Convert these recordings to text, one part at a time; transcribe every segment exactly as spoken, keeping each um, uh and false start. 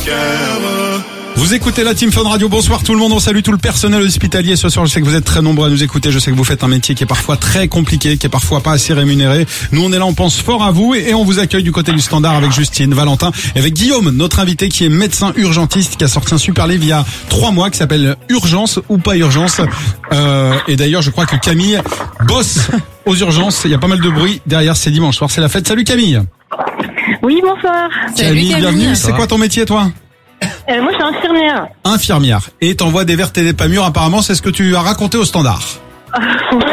cœur. Vous écoutez la Team Fun Radio, bonsoir tout le monde, on salue tout le personnel hospitalier ce soir, je sais que vous êtes très nombreux à nous écouter, je sais que vous faites un métier qui est parfois très compliqué, qui est parfois pas assez rémunéré. Nous on est là, on pense fort à vous et on vous accueille du côté du Standard avec Justine, Valentin et avec Guillaume, notre invité qui est médecin urgentiste, qui a sorti un super livre il y a trois mois qui s'appelle Urgence ou pas urgence. Euh, et d'ailleurs je crois que Camille bosse aux urgences, il y a pas mal de bruit derrière, c'est dimanche soir, c'est la fête. Salut Camille. Oui, bonsoir. Camille, Salut, bienvenue, Camille. c'est quoi ton métier toi? Euh, moi, je suis infirmière. Infirmière. Et t'envoies des vertes et des pas mûres, apparemment, c'est ce que tu as raconté au Standard. Ouais.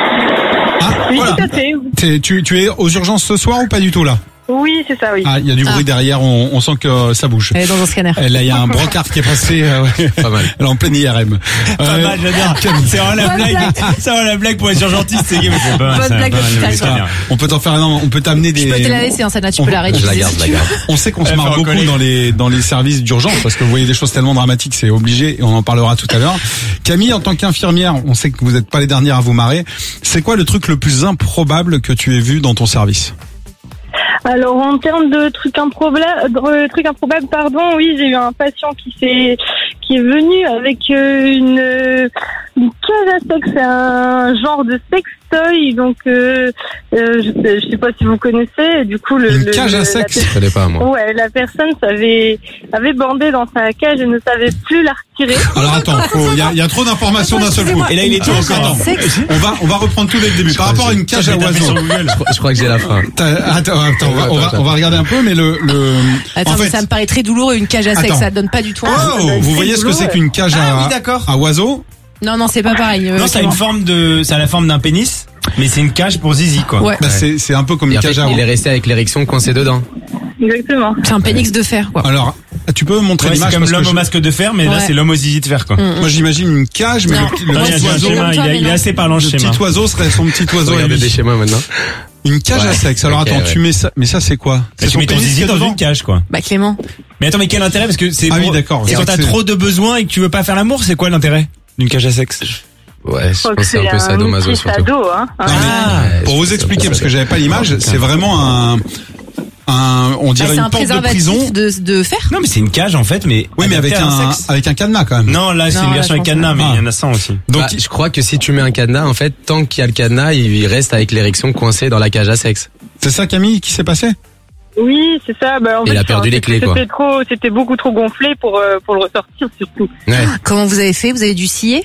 Ah, Oui, voilà. tout à fait. T'es, tu, tu es aux urgences ce soir ou pas du tout là? Oui, c'est ça, oui. Ah, il y a du bruit Ah. derrière, on, on sent que ça bouge. Elle est dans un scanner. Et là, il y a un brocard qui est passé. Euh, ouais. Pas mal. Elle est en pleine I R M. Pas Euh, mal, j'adore. C'est vraiment la Bonne blague. blague. C'est vraiment la blague pour les urgentistes. C'est c'est pas mal. Bonne ça, blague pas mal, d'hôpital, le quoi. scanner. On peut t'en faire un, on peut t'amener des. Je peux te la laisser, hein, celle-là, tu On- peux la Je réutiliser. la garde, je la garde. On sait qu'on se Elle marre fait beaucoup recoller. dans les dans les services d'urgence parce que vous voyez des choses tellement dramatiques, c'est obligé et on en parlera tout à l'heure. Camille, en tant qu'infirmière, on sait que vous n'êtes pas les dernières à vous marrer. C'est quoi le truc le plus improbable que tu aies vu dans ton service? Alors, en termes de trucs improbables, de trucs improbables, pardon, oui, j'ai eu un patient qui s'est, qui est venu avec euh, une, euh, une cage à sexe, c'est un genre de sextoy, donc euh, euh, je, sais, je sais pas si vous connaissez, du coup le Une le- cage à le- sexe? la Je connais pas, moi. Ouais, la personne savait, avait bandé dans sa cage et ne savait plus la retirer. Alors attends, faut- il y a, il y a trop d'informations d'un seul coup. Et là, il est tout Attends, encore. attends. On va on va reprendre tout dès le début. Par rapport à une cage à oiseaux. Je crois que j'ai la fin. T'as- Attends, attends, on va, on va, on va regarder un peu, mais le, le. Attends, en mais fait, ça me paraît très douloureux, une cage à sexe, Attends. ça donne pas du tout. oh, envie. vous voyez ce que c'est qu'une cage Ah à, oui, d'accord. à oiseaux? Non, non, c'est pas pareil. euh, Non, ça a une comment forme de, ça a la forme d'un pénis, mais c'est une cage pour zizi, quoi. Ouais. Bah, c'est, c'est un peu comme Et une en fait, cage à il est resté avec l'érection coincée dedans. Exactement. C'est un pénix de fer, quoi. Alors, tu peux me montrer Ouais, c'est l'image comme parce que l'homme au je- masque de fer, mais là, Ouais. c'est l'homme au zizi de fer, quoi. Mm. moi j'imagine une cage, mais Non. le, le Non, il y a petit un oiseau, schéma, comme il, toi, a- mais il est non. assez parlant, le ce schéma. petit oiseau serait son petit oiseau à Regardez lui. des schémas maintenant. Une cage à Ouais. sexe. Alors Ok, attends, ouais. tu mets ça, mais ça c'est quoi? Bah, C'est tu son mets ton pénis qui zizi est dans dedans une cage, quoi. Bah, Clément. Mais attends, mais quel intérêt? Parce que c'est Ah pour- oui, d'accord. c'est quand C'est- t'as trop de besoins et que tu veux pas faire l'amour, c'est quoi l'intérêt d'une cage à sexe? Ouais, je Je crois pense que que c'est un peu un sadomaso petit surtout. sado, hein. Non, mais Ah, Ouais, pour je vous pense expliquer, que parce ça- que j'avais pas l'image, c'est vraiment un, un, on Bah, dirait c'est une un porte de prison. préservatif de, de fer. Non, mais c'est une cage, en fait, mais. Oui, mais avec adaptée à un, sexe. avec un cadenas quand même. Non, là, c'est Non, une là, version je avec pense cadenas, mais pas. il y en a cent aussi. Donc, Bah, je crois que si tu mets un cadenas, en fait, tant qu'il y a le cadenas, il reste avec l'érection coincée dans la cage à sexe. c'est ça Camille qui s'est passé? Oui, c'est ça. Bah, en Il fait, a perdu c'était- les clés, quoi. C'était trop, c'était beaucoup trop gonflé pour euh, pour le ressortir surtout. Ouais. Comment vous avez fait? Vous avez dû scier?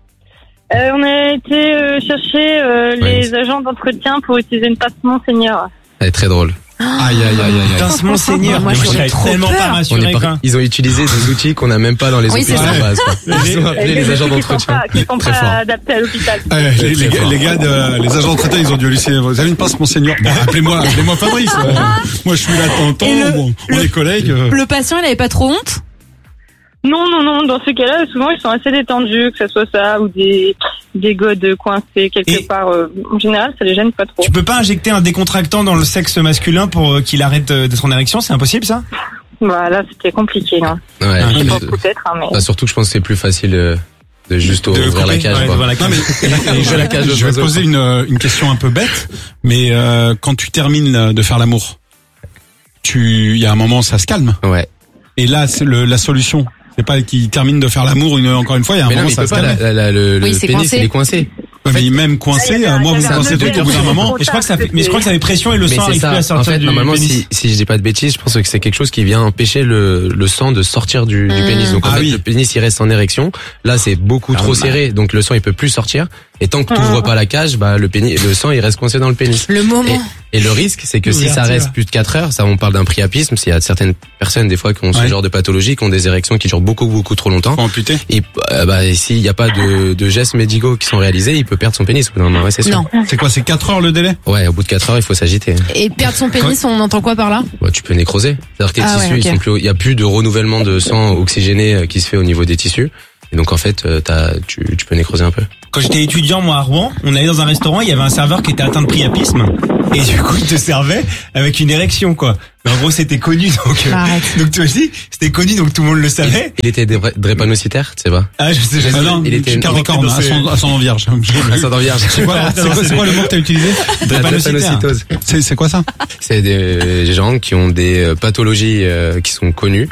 Euh, on a été euh, chercher euh, Ouais. les agents d'entretien pour utiliser une passe-mon senior. Elle est très drôle. Aïe, aïe, aïe, aïe, aïe. Pince mon seigneur. Moi, Mais j'aurais j'avais trop tellement peur. pas On rassuré, est pas- quoi. Ils ont utilisé des outils qu'on n'a même pas dans les Oui, c'est hôpitaux ça. de base, quoi. Ils ont appelé Et les des agents outils qui sont d'entretien. pas, qui sont Très pas fort. adaptés à l'hôpital. Eh, les, les, Très fort. les gars, de, les agents d'entretien, ils ont dû laisser. Vous avez une pince, monseigneur? Bon, appelez-moi, appelez-moi Fabrice. Euh, moi, je suis là de temps en Et le- temps. Bon, on le- est collègues. euh. Le patient, il avait pas trop honte? Non, non, non. Dans ce cas-là, souvent ils sont assez détendus, que ce soit ça ou des des godes coincés quelque Et- part. euh, en général, ça les gêne pas trop. Tu peux pas injecter un décontractant dans le sexe masculin pour euh, qu'il arrête euh, d'être en érection? C'est impossible, ça? Voilà, c'était compliqué, non. Ouais. Ah, mais- Bon, peut-être, hein, mais. Bah, surtout que je pense que c'est plus facile euh, de juste De ouvrir la couper, cage, ouais, quoi. d'ouvrir la Non, cage. mais, Je la cage aux je vais te oiseaux, poser une, euh, une question un peu bête, mais euh, quand tu termines de faire l'amour, tu, il y a un moment, ça se calme. Ouais. Et là, c'est le, la solution. C'est pas qu'il termine de faire l'amour une, encore une fois, il y a un Mais non, moment, mais il ça peut se pas, calme. la, la, le, Oui, le c'est pénis, coincé. il est coincé. Ouais, mais même coincé, Ah, il y a- euh, moi, il y vous a un coincez degré tout au bout d'un moment. Et je crois que ça fait, mais je crois que ça fait pression et le Mais sang c'est arrive ça. plus à En sortir fait, du normalement, pénis. si, si je dis pas de bêtises, je pense que c'est quelque chose qui vient empêcher le, le sang de sortir du, du Mmh. pénis. Donc, en Ah fait, oui. le pénis, il reste en érection. Là, c'est beaucoup Ah trop oui, serré. Donc, le sang, il peut plus sortir. Et tant que tu ouvres pas la cage, bah, le pénis, le sang, il reste coincé dans le pénis. Le moment. Et le risque, c'est que si ça L'ouverture. reste plus de quatre heures, ça, on parle d'un priapisme. S'il y a certaines personnes, des fois, qui ont ce Ouais. genre de pathologie, qui ont des érections qui durent beaucoup, beaucoup trop longtemps. Faut amputer. Et, euh, bah, s'il n'y a pas de, de gestes médicaux qui sont réalisés, il peut perdre son pénis. Non, non, ouais, c'est sûr. Non. C'est quoi, c'est quatre heures le délai? Ouais, au bout de quatre heures, il faut s'agiter. Et perdre son pénis, on entend quoi par là? Bah, tu peux nécroser. C'est-à-dire que tes Ah ouais, tissus, ok. ils sont plus, il y a plus de renouvellement de sang oxygéné euh, qui se fait au niveau des tissus. Et donc, en fait, euh, t'as, tu, tu peux nécroser un peu. Quand j'étais étudiant, moi, à Rouen, on allait dans un restaurant, il y avait un serveur qui était atteint de priapisme. Et du coup, il te servait avec une érection, quoi. Mais en gros, c'était connu, donc, euh, Arrête. donc tu vois, si, c'était connu, donc tout le monde le savait. Il était dré- drépanocytaire, tu sais pas? Ah, je sais, je sais. Ah non, il était une- Capricorne, dans ses- ascendant ascendant vierge. Ascendant vierge. C'est quoi, c'est quoi, c'est quoi le mot que t'as utilisé? Drépanocytose. C'est, c'est quoi ça? C'est des gens qui ont des euh, pathologies euh, qui sont connues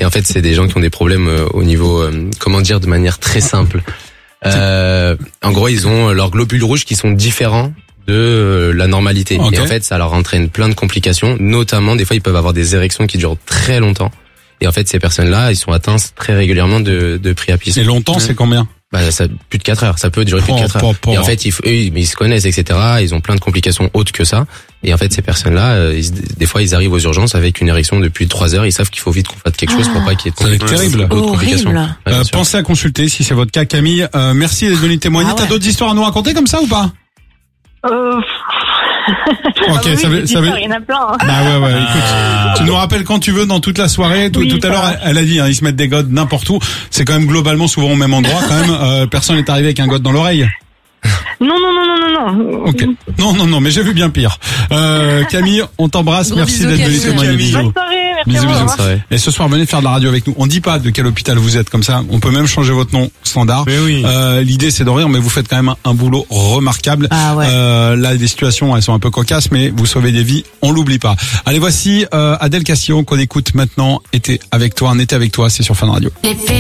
Et en fait, c'est des gens qui ont des problèmes euh, au niveau, euh, comment dire, de manière très simple. Euh, en gros, ils ont leurs globules rouges qui sont différents de euh, la normalité. Okay. Et en fait, ça leur entraîne plein de complications. Notamment, des fois, ils peuvent avoir des érections qui durent très longtemps. Et en fait, ces personnes-là, ils sont atteints très régulièrement de, de priapisme. Et longtemps, c'est combien? Bah, ça, plus de quatre heures. Ça peut durer plus de quatre heures. Pour, pour, et en fait, ils, eux, ils se connaissent, et cetera. Ils ont plein de complications autres que ça. Et en fait, ces personnes-là, ils, des fois, ils arrivent aux urgences avec une érection depuis trois heures. Ils savent qu'il faut vite qu'on fasse quelque chose pour pas qu'il y ait de Ça va être terrible. d'autres complications. Horrible. Ouais, Euh, sûr. pensez à consulter si c'est votre cas, Camille. Euh, merci d'être venu témoigner. Ah ouais. T'as d'autres histoires à nous raconter comme ça ou pas? Euh... Ok, ah oui, ça veut, des ça veut. histoires, il y en a plein. Hein. Bah ouais, ouais. Écoute, tu nous rappelles quand tu veux dans toute la soirée. Tout, Oui, tout à l'heure, ça va. elle a dit, hein, ils se mettent des godes n'importe où. C'est quand même globalement souvent au même endroit. Quand même, euh, personne n'est arrivé avec un gode dans l'oreille. Non, non, non, non, non, non. Ok. Non, non, non, mais j'ai vu bien pire. Euh, Camille, on t'embrasse. Gros Merci bisous, d'être venu Camille. témoigner. Camille. Bisous. Bonne soirée, merci Bisous, à vous. bisous. au revoir. Ça va. Et ce soir, venez faire de la radio avec nous. On dit pas de quel hôpital vous êtes comme ça. On peut même changer votre nom standard. Mais oui. Euh, l'idée c'est de rire, mais vous faites quand même un, un boulot remarquable. Ah ouais. Euh, là, des situations, elles sont un peu cocasses, mais vous sauvez des vies, on l'oublie pas. Allez, voici euh, Adèle Castillo qu'on écoute maintenant. Était avec toi, on était avec toi, c'est sur Fun Radio. Les filles